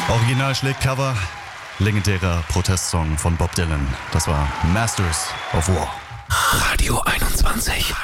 Original schlägt Cover. Legendärer Protestsong von Bob Dylan. Das war Masters of War. Radio 21.